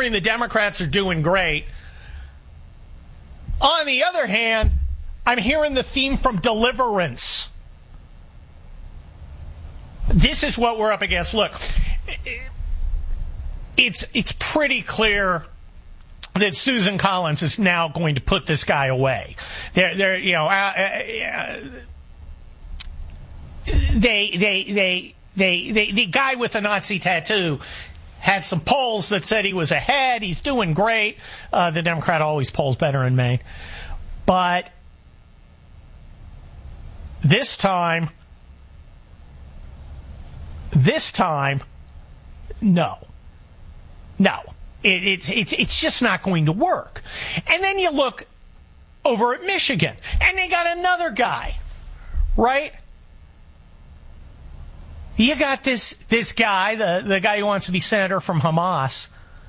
hearing the Democrats are doing great. On the other hand, I'm hearing the theme from Deliverance. This is what we're up against. Look, it's pretty clear that Susan Collins is now going to put this guy away. The guy with the Nazi tattoo had some polls that said he was ahead. He's doing great. The Democrat always polls better in Maine. But this time, no. It's just not going to work. And then you look over at Michigan, and they got another guy, right? You got this guy, the guy who wants to be senator from Hamas,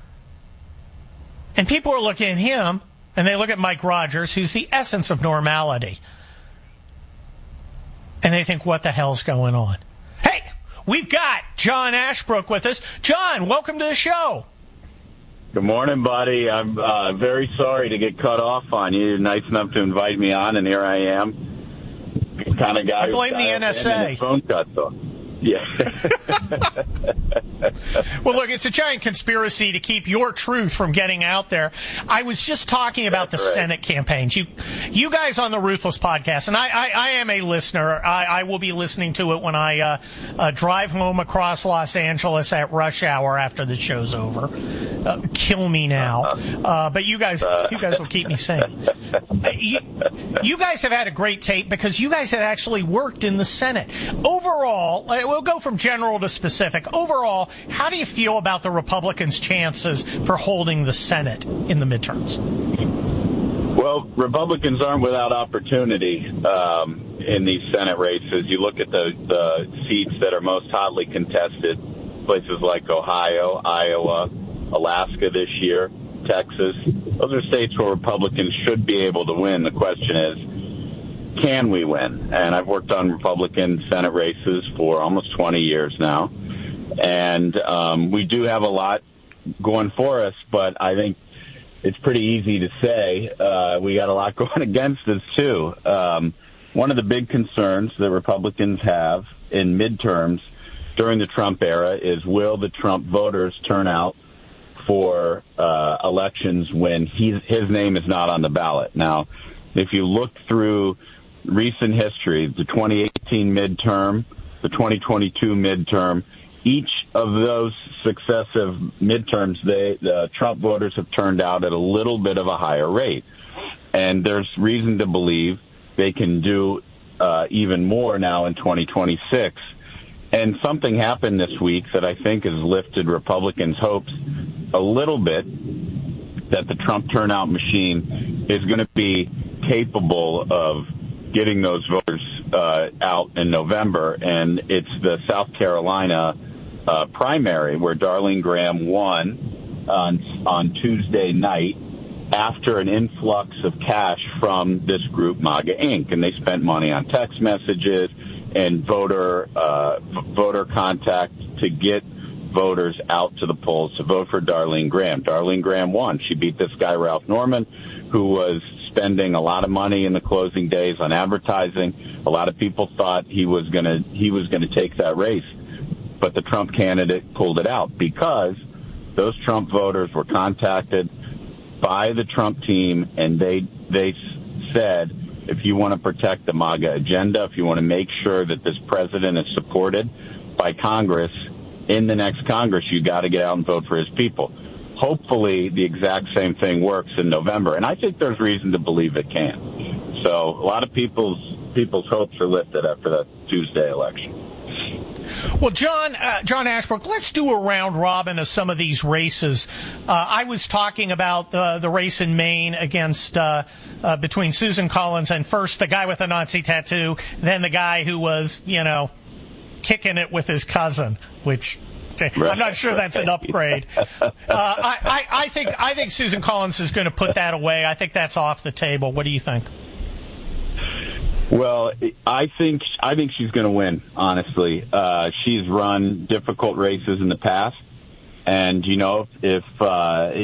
and people are looking at him, and they look at Mike Rogers, who's the essence of normality, and they think, what the hell's going on? Hey, we've got John Ashbrook with us. John, welcome to the show. Good morning, buddy. I'm very sorry to get cut off on you. You're nice enough to invite me on, and here I am. Kind of guy. I blame the NSA. His phone cuts off. Yeah. Well, look, it's a giant conspiracy to keep your truth from getting out there. I was just talking about the Senate campaigns. You guys on the Ruthless podcast, and I am a listener. I will be listening to it when I drive home across Los Angeles at rush hour after the show's over. Kill me now. But you guys will keep me sane. You guys have had a great tape because you guys have actually worked in the Senate. Overall, we'll go from general to specific. Overall, how do you feel about the Republicans' chances for holding the Senate in the midterms? Well, Republicans aren't without opportunity in these Senate races. You look at the seats that are most hotly contested, places like Ohio, Iowa, Alaska this year, Texas. Those are states where Republicans should be able to win. The question is, can we win? And I've worked on Republican Senate races for almost 20 years now. And we do have a lot going for us, but I think it's pretty easy to say we got a lot going against us, too. One of the big concerns that Republicans have in midterms during the Trump era is, will the Trump voters turn out for elections when his name is not on the ballot? Now, if you look through recent history, the 2018 midterm, the 2022 midterm, each of those successive midterms, the Trump voters have turned out at a little bit of a higher rate. And there's reason to believe they can do even more now in 2026. And something happened this week that I think has lifted Republicans' hopes a little bit, that the Trump turnout machine is going to be capable of getting those voters out in November. And it's the South Carolina primary where Darlene Graham won on Tuesday night after an influx of cash from this group, MAGA Inc. And they spent money on text messages and voter contact to get voters out to the polls to vote for Darlene Graham. Darlene Graham won. She beat this guy, Ralph Norman, who was spending a lot of money in the closing days on advertising. A lot of people thought he was going to take that race, but the Trump candidate pulled it out because those Trump voters were contacted by the Trump team, and they said, if you want to protect the MAGA agenda, if you want to make sure that this president is supported by Congress in the next Congress, you got to get out and vote for his people. Hopefully the exact same thing works in November, and I think there's reason to believe it can. So a lot of people's hopes are lifted after that Tuesday election. Well, John Ashbrook, let's do a round robin of some of these races. I was talking about the race in Maine against between Susan Collins and first the guy with the Nazi tattoo, then the guy who was, kicking it with his cousin, which I'm not sure that's an upgrade. I think Susan Collins is going to put that away. I think that's off the table. What do you think? Well, I think she's going to win, honestly. She's run difficult races in the past. And, if